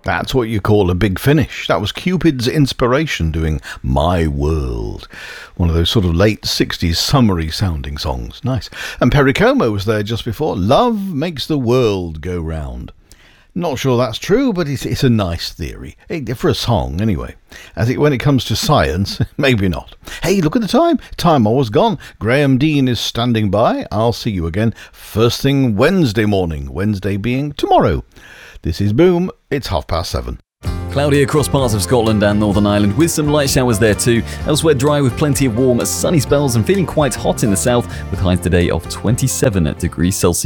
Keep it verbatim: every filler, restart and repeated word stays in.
That's what you call a big finish. That was Cupid's Inspiration doing My World. One of those sort of late sixties summery sounding songs. Nice. And Perry Como was there just before. Love makes the world go round. Not sure that's true, but it's, it's a nice theory. For a song, anyway. I think when it comes to science, maybe not. Hey, look at the time. Time always gone. Graham Dean is standing by. I'll see you again first thing Wednesday morning. Wednesday being tomorrow. This is Boom. It's half past seven. Cloudy across parts of Scotland and Northern Ireland with some light showers there too. Elsewhere dry with plenty of warm, sunny spells and feeling quite hot in the south with highs today of twenty-seven degrees Celsius.